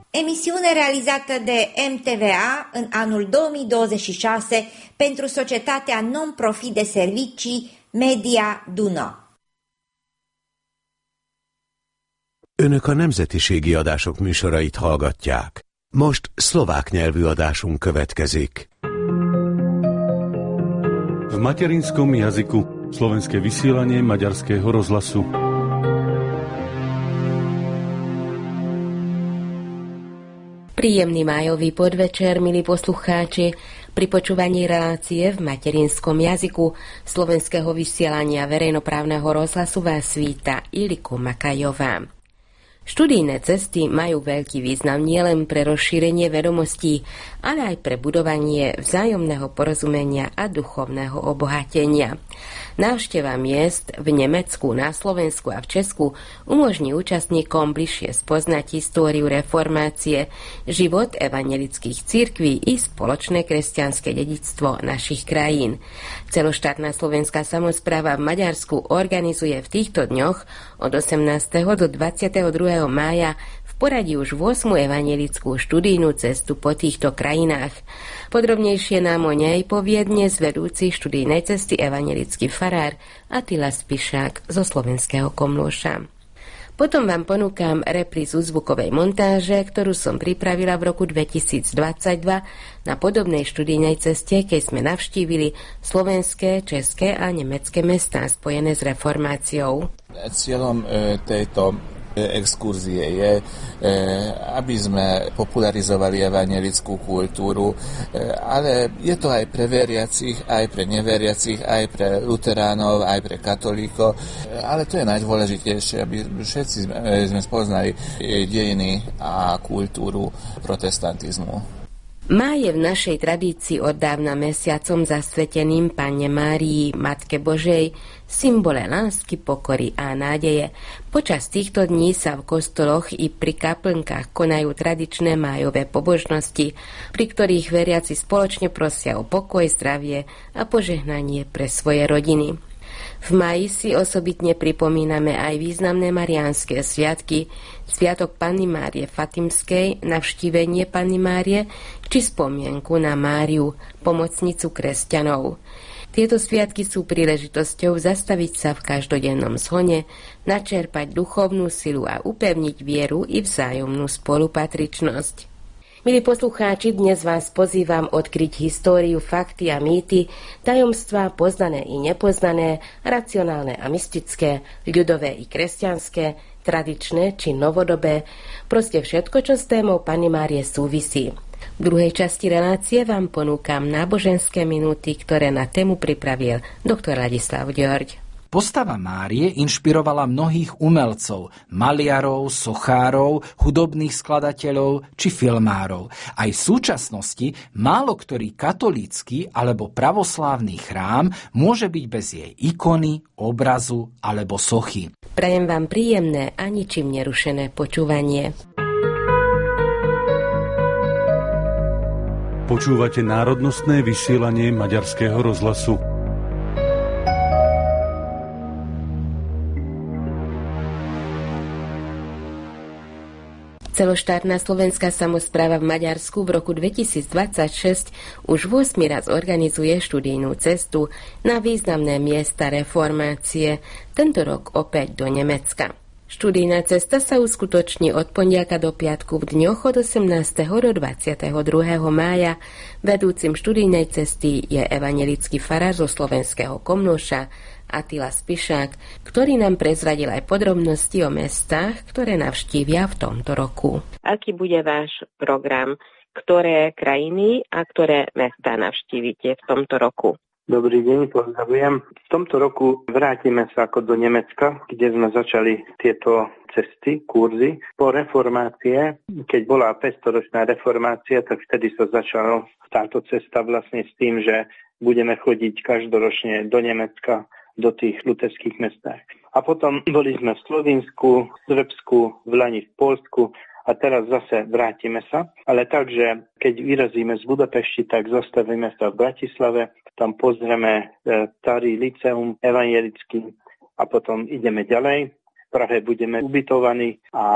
emisiune realizată de MTVA în anul 2026 pentru societatea non-profit de servicii Media Duna. Önök a nemzetiségi adások műsorait hallgatják. Most szlovák nyelvű adásunk következik. V materinskom jazyku slovenské vysielanie Maďarského rozhlasu. Príjemný májový podvečer, milí poslucháči, pri počúvaní relácie v materinskom jazyku slovenského vysielania verejnoprávneho rozhlasu vás víta Iliko Makajová. Študijné cesty majú veľký význam nielen pre rozšírenie vedomostí, ale aj pre budovanie vzájomného porozumenia a duchovného obohatenia. Návšteva miest v Nemecku, na Slovensku a v Česku umožní účastníkom bližšie spoznať históriu reformácie, život evanjelických cirkví i spoločné kresťanské dedičstvo našich krajín. Celoštátna slovenská samospráva v Maďarsku organizuje v týchto dňoch od 18. do 22. mája v poradí už 8. evanjelickú študijnú cestu po týchto krajinách. Podrobnejšie nám o nej povie dnes vedúci študijnej cesty evanjelický farár Attila Spišák zo Slovenského Komlóša. Potom vám ponúkam reprízu zvukovej montáže, ktorú som pripravila v roku 2022 na podobnej študijnej ceste, keď sme navštívili slovenské, české a nemecké mestá spojené s reformáciou. Cieľom tejto exkurzie je, aby sme popularizovali evanjelickú kultúru, ale je to aj pre veriacich, aj pre neveriacich, aj pre luteránov, aj pre katolíkov, ale to je najdôležitejšie, aby všetci sme spoznali dejiny a kultúru protestantizmu. Máj je v našej tradícii od dávna mesiacom zasveteným Panne Márii, Matke Božej, symbole lásky, pokory a nádeje. Počas týchto dní sa v kostoloch i pri kaplnkách konajú tradičné májové pobožnosti, pri ktorých veriaci spoločne prosia o pokoj, zdravie a požehnanie pre svoje rodiny. V máji si osobitne pripomíname aj významné mariánske sviatky, sviatok Panny Márie Fatimskej, navštívenie Panny Márie či spomienku na Máriu, pomocnicu kresťanov. Tieto sviatky sú príležitosťou zastaviť sa v každodennom zhone, načerpať duchovnú silu a upevniť vieru i vzájomnú spolupatričnosť. Milí poslucháči, dnes vás pozývam odkryť históriu, fakty a mýty, tajomstvá poznané i nepoznané, racionálne a mystické, ľudové i kresťanské, tradičné či novodobé, proste všetko, čo s témou Panny Márie súvisí. V druhej časti relácie vám ponúkam náboženské minúty, ktoré na tému pripravil doktor Ladislav Ďorď. Postava Márie inšpirovala mnohých umelcov, maliarov, sochárov, hudobných skladateľov či filmárov. Aj v súčasnosti málo ktorý katolícky alebo pravoslávny chrám môže byť bez jej ikony, obrazu alebo sochy. Prajem vám príjemné a ničím nerušené počúvanie. Počúvate národnostné vysielanie Maďarského rozhlasu. Celoštátna slovenská samospráva v Maďarsku v roku 2026 už 8. raz organizuje študijnú cestu na významné miesta reformácie, tento rok opäť do Nemecka. Študijná cesta sa uskutoční od pondelka do piatku v dňoch od 18. do 22. mája. Vedúcim študijnej cesty je evanjelický farár zo Slovenského Komlóša Attila Spišák, ktorý nám prezradil aj podrobnosti o mestách, ktoré navštívia v tomto roku. Aký bude váš program? Ktoré krajiny a ktoré mestá navštívite v tomto roku? Dobrý deň, pozdravujem. V tomto roku vrátime sa ako do Nemecka, kde sme začali tieto cesty, kurzy. Po reformácie, keď bola 500-ročná reformácia, tak vtedy sa začala táto cesta vlastne s tým, že budeme chodiť každoročne do Nemecka, do tých luterských mestách. A potom boli sme v Slovinsku, v Srbsku, v Lani, v Poľsku a teraz zase vrátime sa. Ale takže, keď vyrazíme z Budapešti, tak zastavíme sa v Bratislave, tam pozrieme starý liceum evanjelický a potom ideme ďalej. V Prahe budeme ubytovaní a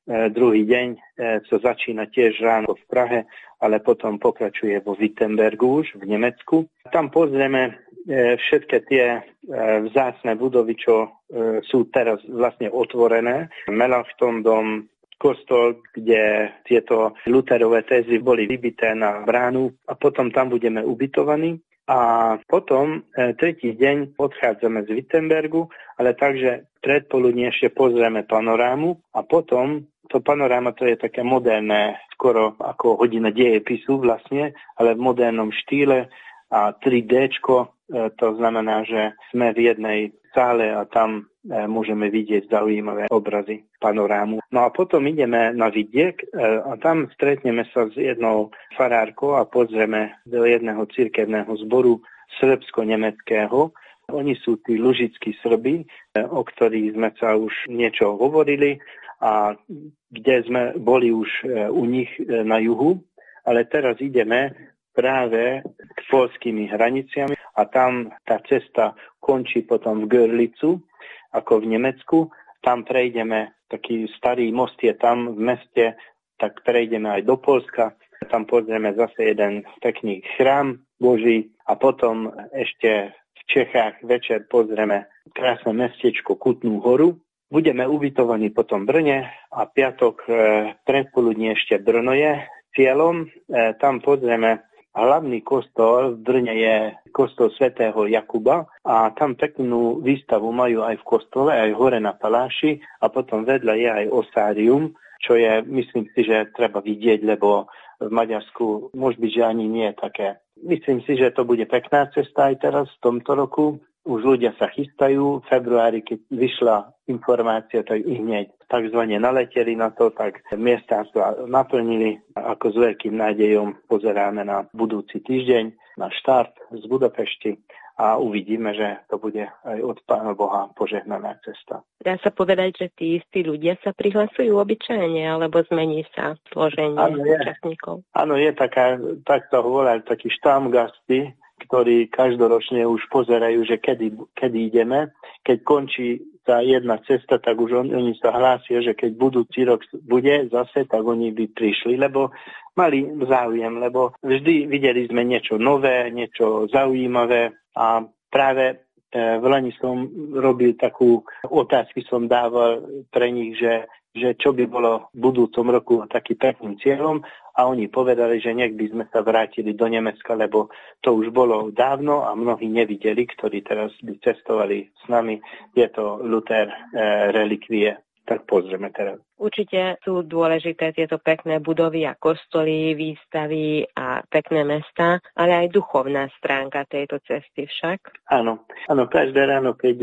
druhý deň sa začína tiež ráno v Prahe, ale potom pokračuje vo Wittenbergu už v Nemecku. Tam pozrieme všetky tie vzácne budovy, čo sú teraz vlastne otvorené. Melanchthon dom, kostol, kde tieto Lutherové tézy boli vybité na bránu a potom tam budeme ubytovaní. A potom tretí deň odchádzame z Wittenbergu, ale takže predpoludne ešte pozrieme panorámu a potom to panoráma to je také moderné, skoro ako hodina dejepisu vlastne, ale v modernom štýle a 3Dčko, to znamená, že sme v jednej sále a tam môžeme vidieť zaujímavé obrazy panorámu. No a potom ideme na vidiek a tam stretneme sa s jednou farárkou a pozrieme do jedného cirkevného zboru srbsko-nemeckého. Oni sú tí lužickí Srbi, o ktorých sme sa už niečo hovorili a kde sme boli už u nich na juhu, ale teraz ideme práve k poľskými hraniciami a tam tá cesta končí potom v Görlitzu, ako v Nemecku. Tam prejdeme, taký starý most je tam v meste, tak prejdeme aj do Poľska. Tam pozrieme zase jeden pekný chrám Boží a potom ešte v Čechách večer pozrieme krásne mestečko Kutnú Horu. Budeme ubytovaní potom v Brne a piatok predpoludne ešte Brno je cieľom. Tam pozrieme hlavný kostol v Brne je kostol svätého Jakuba a tam peknú výstavu majú aj v kostole, aj hore na paláši a potom vedľa je aj osárium, čo je, myslím si, že treba vidieť, lebo v Maďarsku môže byť, že ani nie je také. Myslím si, že to bude pekná cesta aj teraz v tomto roku. Už ľudia sa chystajú. V februári, keď vyšla informácia, tak i hneď takzvané naleteli na to, tak miesta sa naplnili. Ako s veľkým nádejom pozeráme na budúci týždeň, na štart z Budapešti a uvidíme, že to bude aj od Pána Boha požehnaná cesta. Dá sa povedať, že tí istí ľudia sa prihlasujú obyčajne, alebo zmení sa složenie účastníkov? Áno, je taká, tak to hovoria, takí štámgasty, ktorí každoročne už pozerajú, že kedy ideme. Keď končí tá jedna cesta, tak už oni sa hlásia, že keď budúci rok bude zase, tak oni by prišli, lebo mali záujem, lebo vždy videli sme niečo nové, niečo zaujímavé a práve v Lani som robil takú otázky, som dával pre nich, že čo by bolo v budúcom roku taký pekným cieľom a oni povedali, že nech by sme sa vrátili do Nemecka, lebo to už bolo dávno a mnohí nevideli, ktorí teraz by cestovali s nami. Je to Luther relikvie. Tak pozrieme teraz. Určite sú dôležité tieto pekné budovy a kostoly, výstavy a pekné mestá, ale aj duchovná stránka tejto cesty však. Áno, každé ráno, keď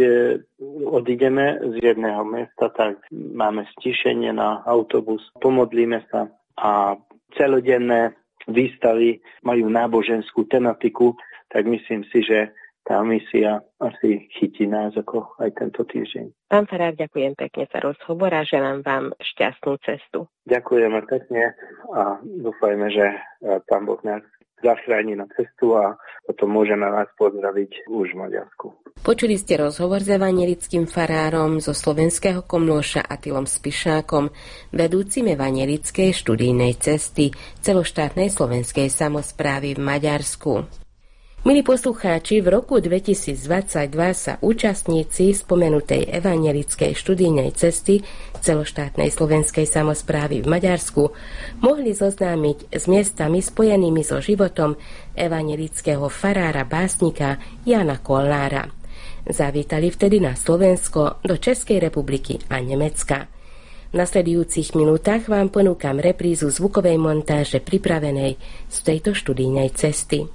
odídeme z jedného mesta, tak máme stíšenie na autobus, pomodlíme sa a celodenné výstavy majú náboženskú tematiku, tak myslím si, že tá misia asi chytí nás ako aj tento týždeň. Pán farár, ďakujem pekne za rozhovor a želám vám šťastnú cestu. Ďakujeme pekne a dúfajme, že Pán Boh nás zachráni na cestu a potom môžeme vás pozdraviť už v Maďarsku. Počuli ste rozhovor s evanjelickým farárom zo slovenského Komlóša Attilom Spišákom, vedúcim evanjelickej študijnej cesty celoštátnej slovenskej samosprávy v Maďarsku. Milí poslucháči, v roku 2022 sa účastníci spomenutej evanjelickej študijnej cesty celoštátnej slovenskej samosprávy v Maďarsku mohli zoznámiť s miestami spojenými so životom evanjelického farára básnika Jána Kollára. Zavítali vtedy na Slovensko, do Českej republiky a Nemecka. V nasledujúcich minútach vám ponúkam reprízu zvukovej montáže pripravenej z tejto študijnej cesty.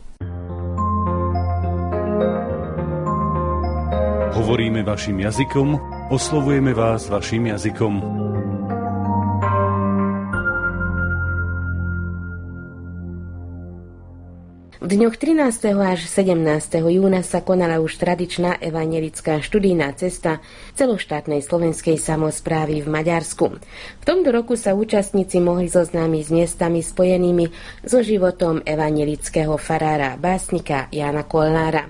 Hovoríme vašim jazykom, oslovujeme vás vašim jazykom. V dňoch 13. až 17. júna sa konala už tradičná evanjelická študijná cesta celoštátnej slovenskej samosprávy v Maďarsku. V tomto roku sa účastníci mohli zoznámiť s miestami spojenými so životom evanjelického farára básnika Jána Kollára.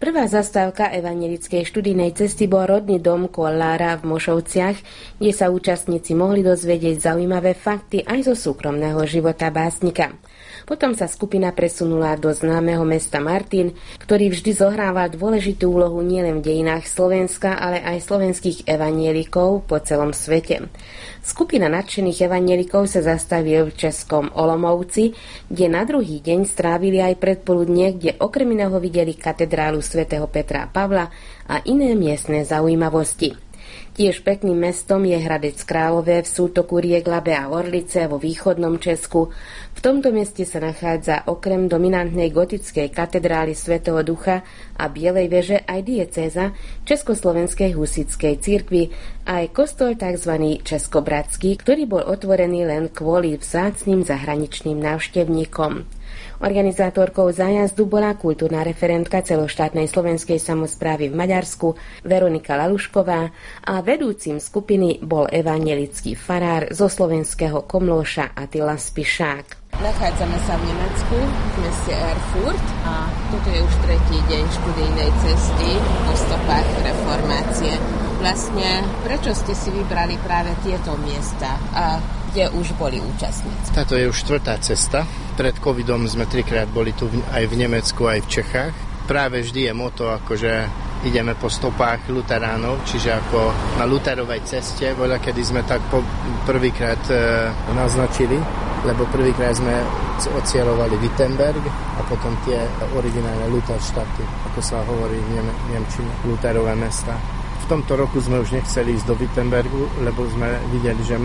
Prvá zastávka evanjelickej študijnej cesty bol rodný dom Kollára v Mošovciach, kde sa účastníci mohli dozvedieť zaujímavé fakty aj zo súkromného života básnika. Potom sa skupina presunula do známeho mesta Martin, ktorý vždy zohrával dôležitú úlohu nielen v dejinách Slovenska, ale aj slovenských evanjelikov po celom svete. Skupina nadšených evanjelikov sa zastavil v českom Olomouci, kde na druhý deň strávili aj predpoludnie, kde okrem iného videli katedrálu svätého Petra a Pavla a iné miestne zaujímavosti. Tiež pekným mestom je Hradec Králové v sútoku riek Labe a Orlice vo východnom Česku. V tomto meste sa nachádza okrem dominantnej gotickej katedrály svätého Ducha a Bielej veže aj diecéza Československej husitskej cirkvi a aj kostol tzv. Českobratský, ktorý bol otvorený len kvôli vzácnym zahraničným návštevníkom. Organizátorkou zájazdu bola kultúrna referentka celoštátnej slovenskej samosprávy v Maďarsku Veronika Lalušková a vedúcim skupiny bol evanjelický farár zo slovenského Komlóša Attila Spišák. Nachádzame sa v Nemecku, v meste Erfurt a toto je už tretí deň študijnej cesty po stopách reformácie. Vlastne, prečo ste si vybrali práve tieto miesta a kde už boli účastníci? Táto je už štvrtá cesta. Pred covidom sme 3-krát boli tu aj v Nemecku, aj v Čechách. Práve vždy je moto, akože ideme po stopách luteránov, čiže ako na Luterovej ceste, voľa kedy sme tak prvýkrát naznačili, lebo prvýkrát sme odcieľovali Wittenberg a potom tie originálne Lutherštáty, ako sa hovorí v nemčine, Luterové mesta. V tomto roku sme už nechceli ísť do Wittenbergu, lebo sme videli, že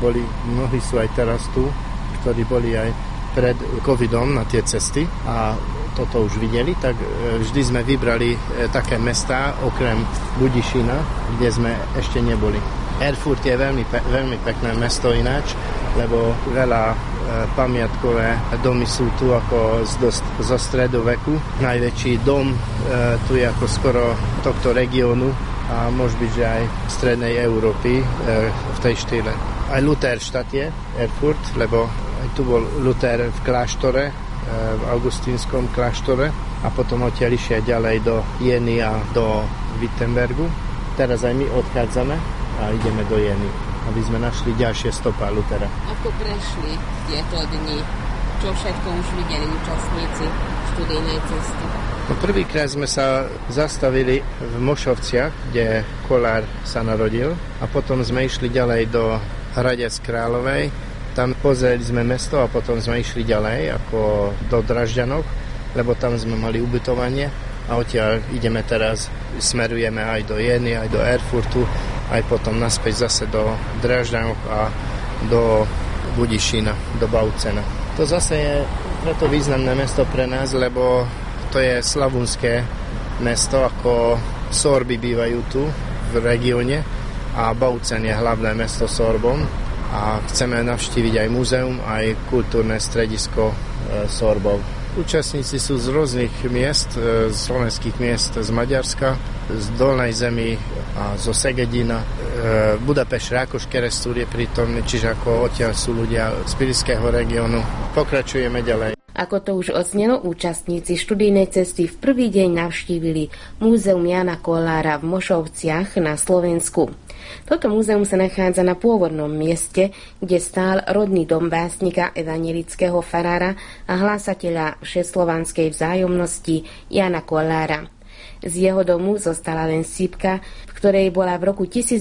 mnohí sú aj teraz tu, ktorí boli aj pred covidom na tie cesty a toto už videli, tak vždy sme vybrali také mestá okrem Budyšina, kde sme ešte neboli. Erfurt je veľmi pekné mesto ináč, lebo veľa pamiatkové domy sú tu ako zo stredoveku. Najväčší dom tu je ako skoro tohto regiónu a môže byť, že aj v strednej Európy v tej štýle. Aj Lutherštát je Erfurt, lebo aj tu bol Luther v kláštore, v augustínskom kláštore a potom odtiaľ išiel ďalej do Jeny a do Wittenbergu. Teraz aj my odchádzame a ideme do Jeny, aby sme našli ďalšie stopá Luthera. Ako prešli tieto dni? Čo všetko už videli účastníci študijnej cesty? No prvýkrát sme sa zastavili v Mošovciach, kde Kollár sa narodil a potom sme išli ďalej do Hradec Královej. Tam pozreli sme mesto a potom sme išli ďalej ako do Dražďanok, lebo tam sme mali ubytovanie a odtiaľ ideme teraz, smerujeme aj do Jeny, aj do Erfurtu, aj potom naspäť zase do Dražďanok a do Budyšina, do Baucena. To zase je preto významné mesto pre nás, lebo to je slavunské mesto, ako Sorby bývajú tu v regióne a Baucen je hlavné mesto Sorbom a chceme navštíviť aj múzeum, aj kultúrne stredisko Sorbov. Účastníci sú z rôznych miest, z slovenských miest, z Maďarska, z Dolnej Zemi a zo Segedina. Budapešť, Rákoš, Keresztúr je prítomný, čiže ako odtiaľ sú ľudia z Pilisského regiónu. Pokračujeme ďalej. Ako to už odznelo, účastníci študijnej cesty v prvý deň navštívili múzeum Jána Kollára v Mošovciach na Slovensku. Toto múzeum sa nachádza na pôvodnom mieste, kde stál rodný dom básnika evanjelického farára a hlásateľa všeslovanskej vzájomnosti Jána Kollára. Z jeho domu zostala len sípka, v ktorej bola v roku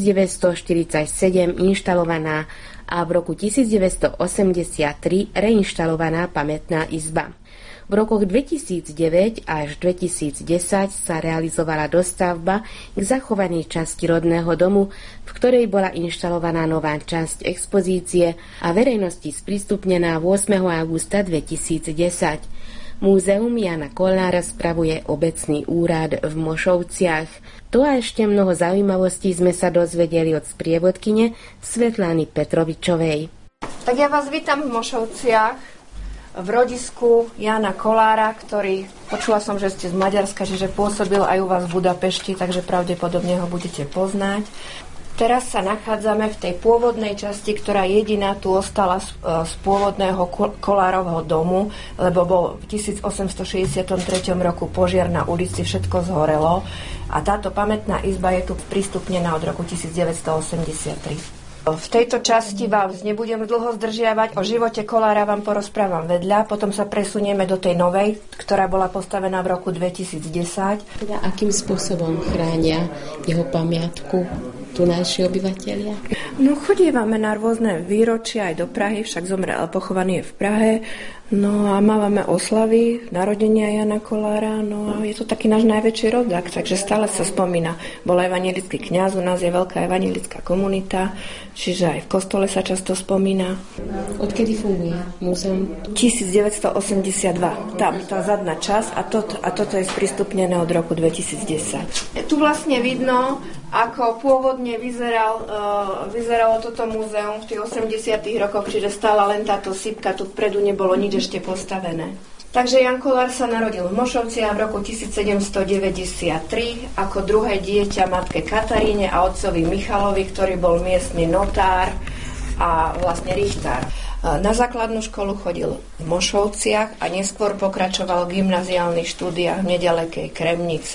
1947 inštalovaná a v roku 1983 reinštalovaná pamätná izba. V rokoch 2009 až 2010 sa realizovala dostavba k zachovanej časti rodného domu, v ktorej bola inštalovaná nová časť expozície a verejnosti sprístupnená 8. augusta 2010. Múzeum Jána Kollára spravuje obecný úrad v Mošovciach. To a ešte mnoho zaujímavostí sme sa dozvedeli od sprievodkyne Svetlany Petrovičovej. Tak ja vás vítam v Mošovciach, v rodisku Jána Kollára, ktorý, počula som, že ste z Maďarska, že pôsobil aj u vás v Budapešti, takže pravdepodobne ho budete poznať. Teraz sa nachádzame v tej pôvodnej časti, ktorá jediná tu ostala z pôvodného Kolárovho domu, lebo bol v 1863 roku požiar na ulici, všetko zhorelo a táto pamätná izba je tu prístupnená od roku 1983. V tejto časti vás nebudem dlho zdržiavať, o živote Kolára vám porozprávam vedľa, potom sa presunieme do tej novej, ktorá bola postavená v roku 2010. Teda akým spôsobom chránia jeho pamiatku tu naši obyvatelia? No chodívame na rôzne výročia aj do Prahy, však zomrel, pochovaný je v Prahe. No a máme oslavy narodenia Jana Kolára, no a je to taký náš najväčší rodák, takže stále sa spomína. Bol evangelický kňaz, u nás je veľká evangelická komunita, čiže aj v kostole sa často spomína. Odkedy funguje múzeum? 1982, tam tá zadná časť a toto je sprístupnené od roku 2010. Tu vlastne vidno, ako pôvodne vyzeralo toto múzeum v tých 80. rokoch, čiže stála len táto sypka, tu vpredu nebolo nič ešte postavené. Takže Jan Kolár sa narodil v Mošovciach v roku 1793 ako druhé dieťa matke Kataríne a otcovi Michalovi, ktorý bol miestny notár a vlastne richtár. Na základnú školu chodil v Mošovciach a neskôr pokračoval v gymnaziálnych štúdiách v nedalekej Kremnici.